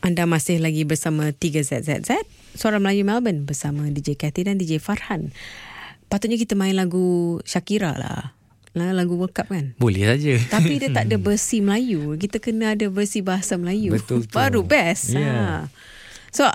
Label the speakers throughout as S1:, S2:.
S1: Anda masih lagi bersama 3ZZZ, Suara Melayu Melbourne bersama DJ Kathy dan DJ Farhan. Patutnya kita main lagu Shakira lah. Lagu World Cup kan?
S2: Boleh saja.
S1: Tapi dia tak ada versi Melayu. Kita kena ada versi bahasa Melayu.
S2: Betul.
S1: Baru best.
S2: Yeah.
S1: So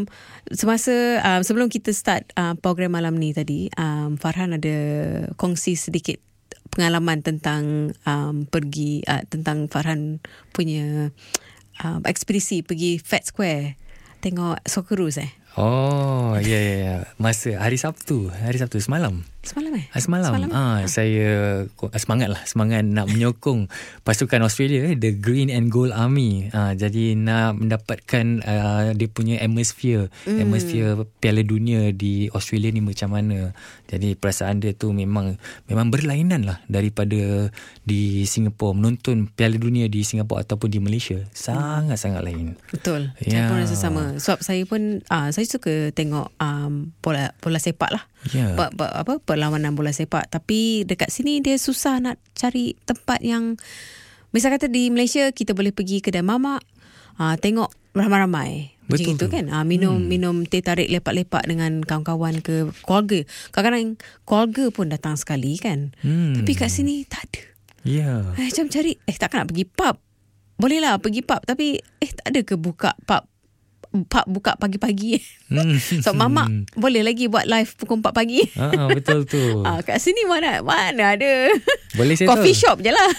S1: semasa sebelum kita start program malam ni tadi, Farhan ada kongsi sedikit pengalaman tentang pergi tentang Farhan punya ekspedisi pergi Fat Square tengok Socceroos
S2: Oh, ya. Masa hari Sabtu semalam. Semalam. Saya semangat nak menyokong pasukan Australia, the Green and Gold Army. Jadi nak mendapatkan dia punya atmosphere Piala Dunia di Australia ni macam mana. Jadi perasaan dia tu memang berlainan lah daripada di Singapura, menonton Piala Dunia di Singapura ataupun di Malaysia. Sangat-sangat lain.
S1: Betul. Saya pun rasa sama. Sebab saya pun saya suka tengok bola sepak lah. Perlawanan bola sepak. Tapi dekat sini dia susah nak cari tempat yang, misal kata di Malaysia kita boleh pergi kedai mamak, tengok ramai-ramai.
S2: Betul
S1: itu kan. Minum teh tarik lepak-lepak dengan kawan-kawan ke keluarga. Kadang-kadang keluarga pun datang sekali kan. Tapi kat sini tak ada. Macam cari takkan nak pergi pub. Boleh lah pergi pub, tapi tak ada ke buka pub buka pagi-pagi. So mamak boleh lagi buat live pukul 4 pagi.
S2: Betul tu.
S1: Kat sini mana ada.
S2: Boleh settle.
S1: Coffee shop je lah.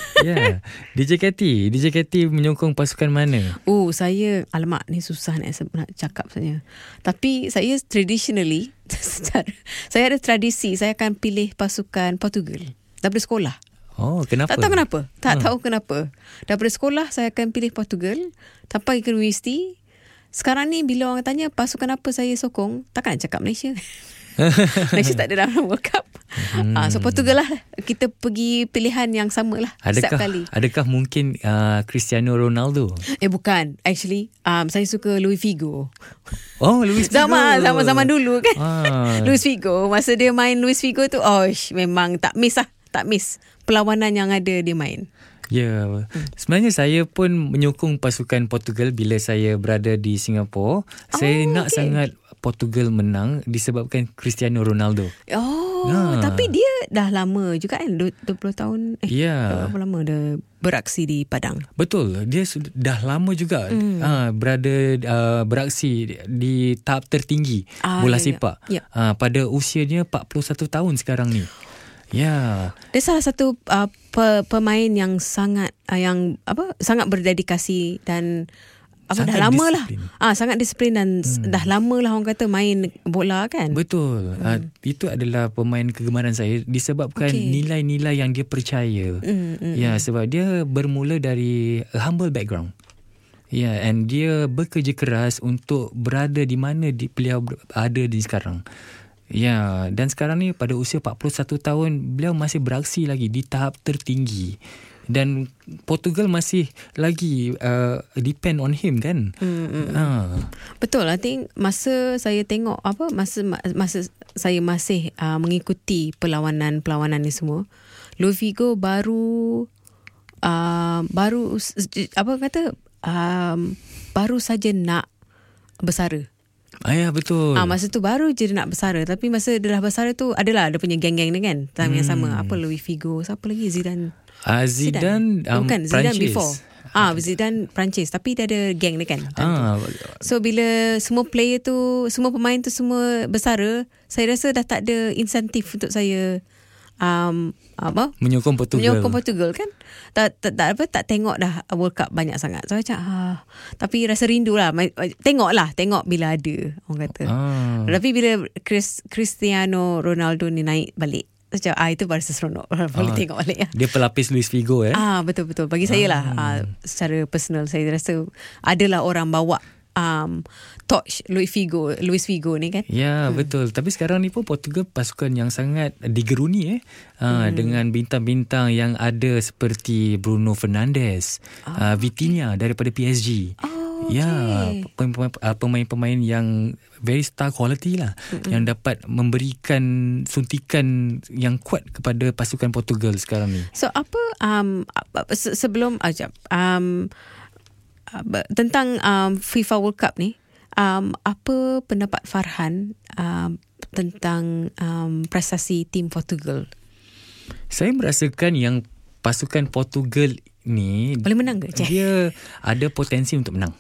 S2: DJ Kathy menyokong pasukan mana?
S1: Saya alamak ni susah nak cakap sebenarnya. Tapi saya traditionally saya ada tradisi, saya akan pilih pasukan Portugal daripada sekolah.
S2: Kenapa?
S1: Tak tahu kenapa. Tahu kenapa. Daripada sekolah saya akan pilih Portugal sampai ke universiti. Sekarang ni bila orang tanya pasukan apa saya sokong, takkan nak cakap Malaysia. Malaysia tak ada dalam World Cup. So Portugal lah. Kita pergi pilihan yang sama lah setiap kali.
S2: Adakah mungkin Cristiano Ronaldo?
S1: Bukan. Actually saya suka Luis Figo.
S2: Luis Figo.
S1: Zaman dulu kan. Luis Figo. Masa dia main Luis Figo tu, memang tak miss perlawanan yang ada dia main.
S2: Sebenarnya saya pun menyokong pasukan Portugal bila saya berada di Singapura. Saya nak sangat Portugal menang disebabkan Cristiano Ronaldo.
S1: Tapi dia dah lama juga kan, 20 tahun. Berapa lama dia beraksi di Padang? Betul,
S2: dia dah lama juga berada beraksi di tahap tertinggi bola sepak. Pada usianya 41 tahun sekarang ni. Dia salah satu pemain yang sangat berdedikasi dan dah lama lah. Sangat disiplin dan dah lama lah orang kata main bola kan. Betul. Itu adalah pemain kegemaran saya disebabkan nilai-nilai yang dia percaya. Sebab dia bermula dari humble background. And dia bekerja keras untuk berada di mana beliau ada di sekarang. Dan sekarang ni pada usia 41 tahun beliau masih beraksi lagi di tahap tertinggi. Dan Portugal masih lagi depend on him kan.
S1: Betul. I think masa saya tengok masa saya masih mengikuti perlawanan ni semua, Luis Figo baru saja nak bersara.
S2: Betul.
S1: Masa tu baru je dia nak bersara. Tapi masa dia dah bersara tu adalah dia punya geng-geng ni kan. Time yang sama. Luis Figo, siapa lagi? Zidane. Bukan Zidane before. Zidane Perancis. Tapi dia ada geng ni kan. So bila semua player tu, semua pemain tu semua bersara, saya rasa dah tak ada insentif untuk saya
S2: menyokong
S1: Portugal kan. Tak tengok dah World Cup banyak sangat. So macam tapi rasa rindu lah. Tengok bila ada orang kata. Tapi bila Cristiano Ronaldo ni naik balik, macam itu baru seronok. Boleh tengok balik lah.
S2: Dia pelapis Luis Figo
S1: betul. Bagi saya lah secara personal saya rasa adalah orang bawa torch Luis Figo ni kan.
S2: Betul. Tapi sekarang ni pun Portugal pasukan yang sangat digeruni dengan bintang-bintang yang ada seperti Bruno Fernandes, Vitinha daripada PSG. Pemain-pemain yang very star quality lah, yang dapat memberikan suntikan yang kuat kepada pasukan Portugal sekarang ni.
S1: So sebelum tentang FIFA World Cup ni, apa pendapat Farhan tentang prestasi tim Portugal?
S2: Saya merasakan yang pasukan Portugal ni
S1: boleh menang ke?
S2: Dia ada potensi untuk menang.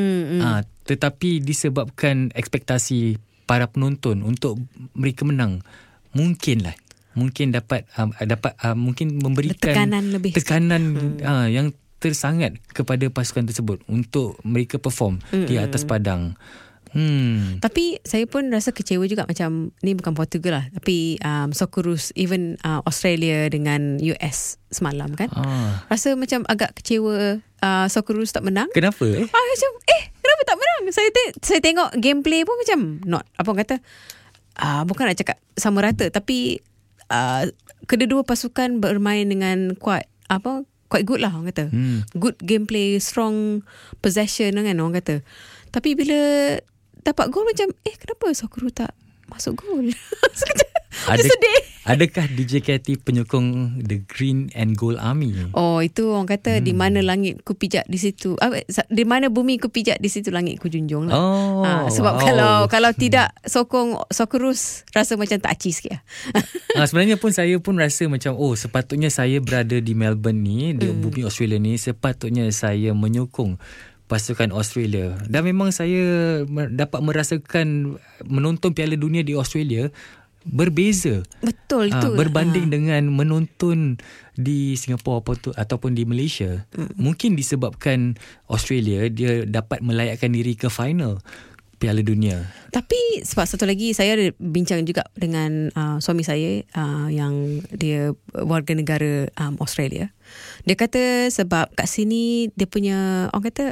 S2: Tetapi disebabkan ekspektasi para penonton untuk mereka menang, mungkin dapat mungkin memberikan tekanan yang tersangat kepada pasukan tersebut untuk mereka perform di atas padang.
S1: Tapi saya pun rasa kecewa juga, macam ni bukan Portugal lah, tapi Socceroos, even Australia dengan US semalam kan, rasa macam agak kecewa Socceroos tak menang.
S2: Kenapa?
S1: Macam kenapa tak menang? Saya tengok gameplay pun macam not, apa orang kata, bukan nak cakap sama rata, tapi kedua-dua pasukan bermain dengan quite good lah orang kata. Good gameplay, strong possession kan orang kata. Tapi bila dapat gol macam kenapa Socceroos tak masuk gol? Sedih.
S2: Adakah DJ Katy penyokong The Green and Gold Army?
S1: Itu orang kata di mana langit ku pijak di situ, di mana bumi ku pijak di situ langit ku junjung lah. Sebab kalau tidak sokong Socceroos, rasa macam tak aci sikit lah.
S2: Sebenarnya pun saya pun rasa macam sepatutnya saya berada di Melbourne ni, di bumi Australia ni, sepatutnya saya menyokong pasukan Australia. Dan memang saya dapat merasakan menonton Piala Dunia di Australia berbeza.
S1: Betul itu.
S2: Berbanding dengan menonton di Singapura ataupun di Malaysia. Mungkin disebabkan Australia dia dapat melayakkan diri ke final Piala Dunia.
S1: Tapi sebab satu lagi, saya ada bincang juga dengan suami saya yang dia warga negara Australia. Dia kata sebab kat sini dia punya orang kata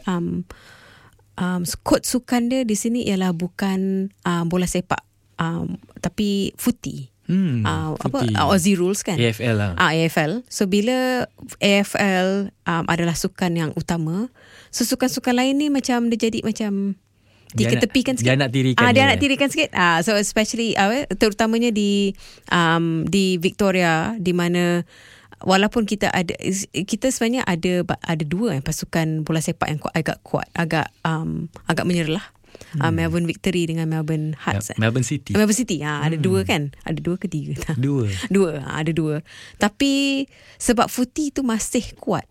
S1: kod sukan dia di sini ialah bukan bola sepak, tapi footy. Aussie rules kan,
S2: AFL lah.
S1: AFL. So bila AFL adalah sukan yang utama, so sukan-sukan lain ni macam dia jadi macam diketepikan sikit.
S2: Dia nak tirikan
S1: sikit. So especially terutamanya di Victoria, di mana walaupun kita sebenarnya ada dua pasukan bola sepak yang agak kuat, agak menyerlah. Melbourne Victory dengan Melbourne Hearts.
S2: Melbourne City.
S1: Ada dua kan? Ada dua ke tiga?
S2: Dua.
S1: Ada dua. Tapi sebab footy tu masih kuat.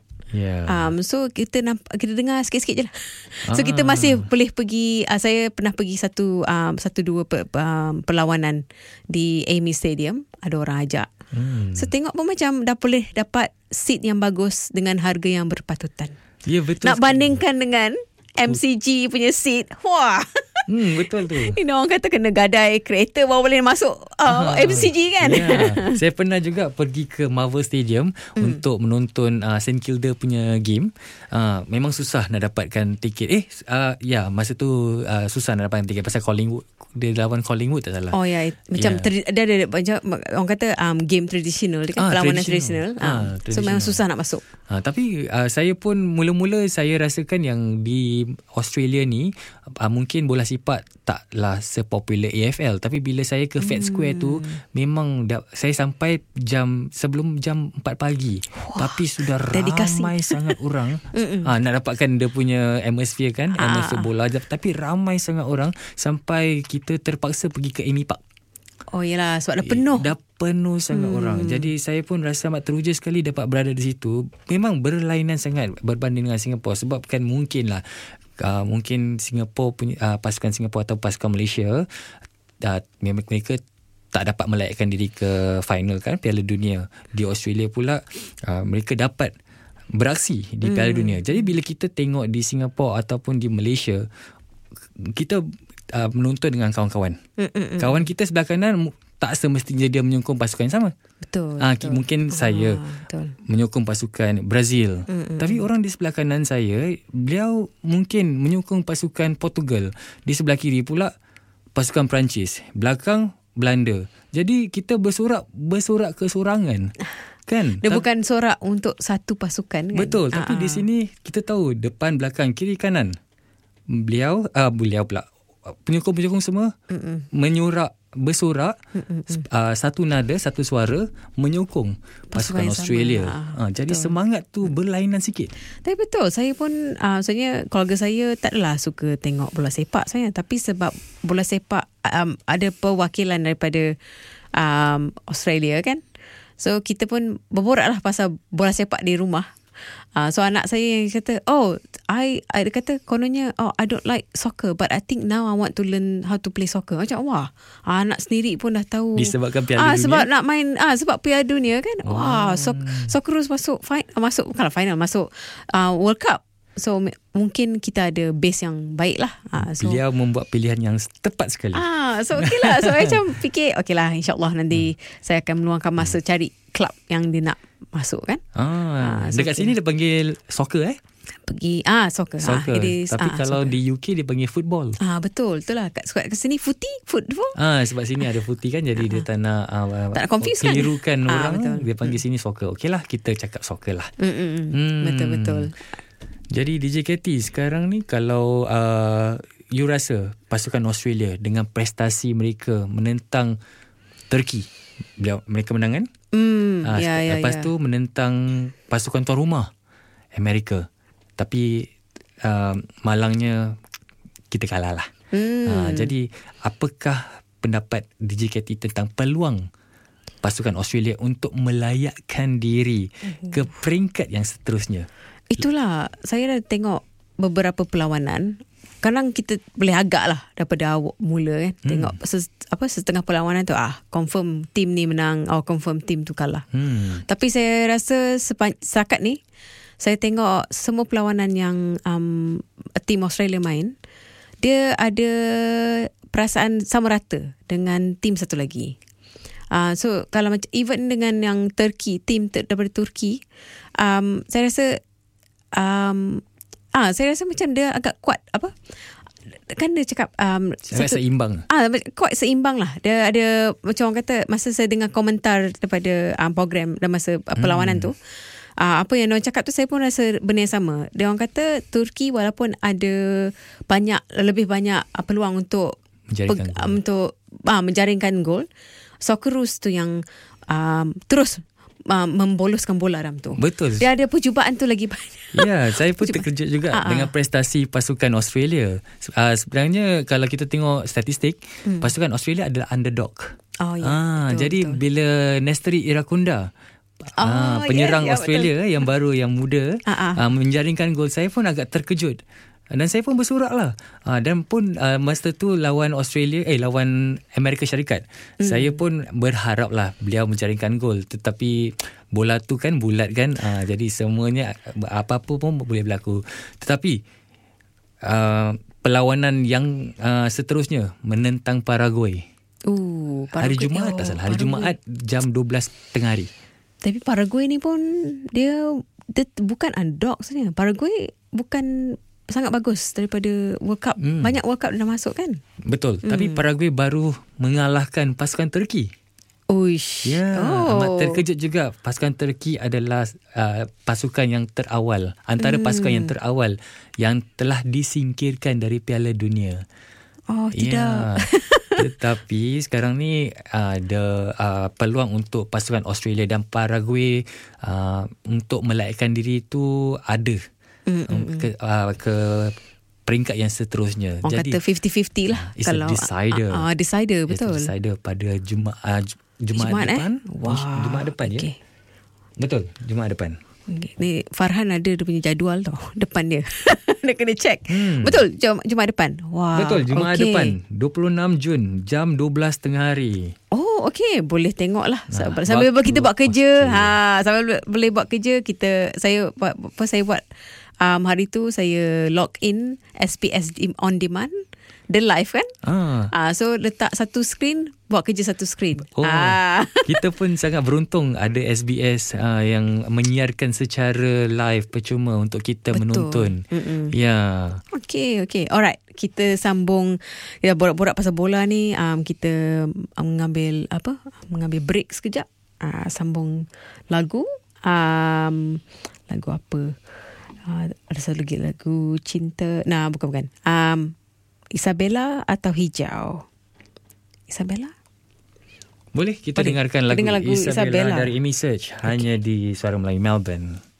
S1: So kita dengar sikit-sikit je lah. So kita masih boleh pergi. Saya pernah pergi satu dua perlawanan di Amy Stadium. Ada orang ajak. So tengok pun macam dah boleh dapat seat yang bagus dengan harga yang berpatutan.
S2: Ya, betul.
S1: Nak bandingkan dengan MCG punya seat. Wah.
S2: Betul tu.
S1: Orang kata kena gadai kereta baru boleh masuk MCG kan.
S2: Saya pernah juga pergi ke Marvel Stadium untuk menonton St Kilda punya game. Memang susah nak dapatkan tiket. Masa tu susah nak dapatkan tiket pasal Collingwood, dia lawan Collingwood tak salah.
S1: Macam ada orang kata game tradisional kan, perlawanan tradisional. So memang susah nak masuk.
S2: Tapi saya pun mula-mula saya rasakan yang di Australia ni mungkin bola sepak taklah sepopular AFL, tapi bila saya ke Fed Square tu memang saya sampai sebelum jam 4 pagi. Tapi sudah ramai sangat orang nak dapatkan dia punya atmosphere kan, atmosphere bola, tapi ramai sangat orang sampai kita terpaksa pergi ke Amy Park.
S1: Yelah, sebab dah penuh.
S2: Dah penuh sangat orang. Jadi saya pun rasa amat teruja sekali dapat berada di situ. Memang berlainan sangat berbanding dengan Singapura. Sebab kan mungkin Singapura punya pasukan Singapura atau pasukan Malaysia mereka tak dapat melayakkan diri ke final kan Piala Dunia. Di Australia pula mereka dapat beraksi di Piala Dunia. Jadi bila kita tengok di Singapura ataupun di Malaysia, kita menonton dengan kawan-kawan. Kawan kita sebelah kanan tak semestinya dia menyokong pasukan yang sama.
S1: Betul.
S2: Mungkin saya menyokong pasukan Brazil. Tapi orang di sebelah kanan saya, beliau mungkin menyokong pasukan Portugal. Di sebelah kiri pula pasukan Perancis. Belakang Belanda. Jadi kita bersorak kesorangan. Kan?
S1: Dia bukan sorak untuk satu pasukan kan?
S2: Betul. Tapi di sini kita tahu depan, belakang, kiri, kanan. Beliau pula penyokong-penyokong semua menyorak bersorak satu nada, satu suara menyokong pasukan Australia. Jadi semangat tu berlainan sikit.
S1: Tapi betul, saya pun sebenarnya keluarga saya tak adalah suka tengok bola sepak saya, tapi sebab bola sepak ada perwakilan daripada Australia kan. So kita pun berborak lah pasal bola sepak di rumah. So anak saya yang kata, dia kata kononnya, I don't like soccer but I think now I want to learn how to play soccer. Macam anak sendiri pun dah tahu
S2: disebabkan Piala Dunia.
S1: Sebab nak main sebab Piala Dunia kan. Socceroos masuk bukanlah final, masuk World Cup. So mungkin kita ada base yang baik lah.
S2: Beliau membuat pilihan yang tepat sekali.
S1: So okey lah. So macam fikir okey lah, InsyaAllah nanti saya akan meluangkan masa cari klub yang dia nak masuk kan.
S2: Dekat sini dia panggil soccer
S1: pergi soccer.
S2: Tapi kalau
S1: soccer.
S2: di UK dia panggil football.
S1: Betul lah. Kat sini football.
S2: Sebab sini ada footy kan, jadi dia tak nak
S1: confuse kan,
S2: kelirukan orang.
S1: Betul.
S2: Dia panggil sini soccer. Okey lah, kita cakap soccer lah.
S1: Betul.
S2: Jadi DJ Katie, sekarang ni kalau you rasa pasukan Australia dengan prestasi mereka menentang Turki, mereka menang kan? Lepas tu menentang pasukan tuan rumah Amerika, tapi malangnya kita kalah lah. Jadi apakah pendapat DJ Katie tentang peluang pasukan Australia untuk melayakkan diri ke peringkat yang seterusnya?
S1: Itulah, saya dah tengok beberapa perlawanan. Kadang kita boleh agak lah daripada awal mula kan. Tengok setengah perlawanan tu confirm tim ni menang, confirm tim tu kalah. Tapi saya rasa setakat ni saya tengok semua perlawanan yang tim Australia main, dia ada perasaan sama rata dengan tim satu lagi. So kalau macam even dengan yang Turki, tim daripada Turki, saya rasa saya rasa macam dia agak kuat. Kan dia cakap
S2: seimbang.
S1: Kuat seimbang lah. Dia ada macam orang kata, masa saya dengar komentar daripada program dan masa perlawanan tu, apa yang orang cakap tu saya pun rasa benda yang sama. Dia orang kata Turki walaupun ada lebih banyak peluang untuk menjaringkan gol, Socceroos tu yang terus memboloskan bola dalam tu.
S2: Betul.
S1: Dia ada percubaan tu lagi banyak.
S2: Ya, saya pun terkejut juga dengan prestasi pasukan Australia. Sebenarnya kalau kita tengok statistik, pasukan Australia adalah underdog. Betul, jadi betul. Bila Nesteri Irakunda, penyerang Australia yang baru, yang muda, menjaringkan gol, saya pun agak terkejut. Dan saya pun bersorak lah. Dan pun masa tu lawan Amerika Syarikat. Saya pun berharap lah beliau menjaringkan gol. Tetapi bola tu kan bulat kan. Jadi semuanya, apa-apa pun boleh berlaku. Tetapi perlawanan yang seterusnya menentang Paraguay. Hari Jumaat tak salah. Hari Jumaat jam 12 tengah hari.
S1: Tapi Paraguay ni pun dia bukan underdog sebenarnya. Paraguay bukan sangat bagus daripada World Cup. Banyak World Cup dah masuk kan?
S2: Betul. Tapi Paraguay baru mengalahkan pasukan Turki. Amat terkejut juga. Pasukan Turki adalah pasukan yang terawal, antara pasukan yang terawal yang telah disingkirkan dari Piala Dunia.
S1: Tidak.
S2: Tetapi sekarang ni ada peluang untuk pasukan Australia dan Paraguay untuk melayakkan diri itu ada. Ke peringkat yang seterusnya.
S1: Orang kata 50-50 lah.
S2: It's kalau a decider.
S1: Decider, betul.
S2: It's a decider pada Jumaat depan. Jumaat depan ya. Betul, Jumaat depan.
S1: Ni Farhan ada dia punya jadual tau depan dia. Dia kena check. Betul, Jumaat depan.
S2: Betul, Jumaat depan 26 Jun jam 12 tengah hari.
S1: Okey, boleh tengok lah. Sambil kita buat kerja. Sambil boleh buat kerja, saya buat hari tu saya log in SPS on demand, the live kan. So letak satu screen, buat kerja satu screen.
S2: Kita pun sangat beruntung ada SBS yang menyiarkan secara live percuma untuk kita menonton. Okay. Alright, kita sambung. Kita borak-borak pasal bola ni. Kita mengambil break sekejap. Sambung lagu. Lagu apa? Ada satu lagi lagu cinta. Bukan. Isabella atau Hijau? Isabella? Boleh kita dengarkan lagu Isabella dari Amy Search hanya di Suara Melayu Melbourne.